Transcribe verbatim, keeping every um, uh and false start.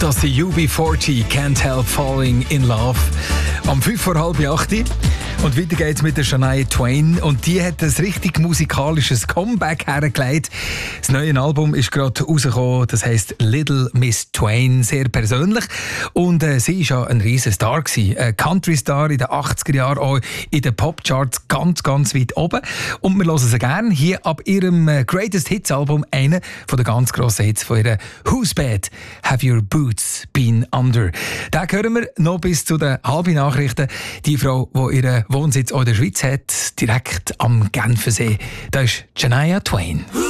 Das sind U B vierzig, Can't Help Falling in Love. Am fünf vor halb acht. Und weiter geht's mit der Shania Twain. Und die hat ein richtig musikalisches Comeback hergelegt. Das neue Album ist gerade rausgekommen. Das heisst Little Miss Twain. Sehr persönlich. Und äh, sie war ja ein riesen Star gewesen. Ein Country-Star in den achtziger Jahren, auch in den Popcharts ganz, ganz weit oben. Und wir hören sie gerne hier ab ihrem Greatest Hits Album, einen von den ganz grossen Hits von ihrer Whose Bed Have Your Boots Been Under? Den hören wir noch bis zu den halben Nachrichten. Die Frau, die ihren Wohnsitz auch in der Schweiz hat, direkt am Genfersee. Da ist Shania Twain.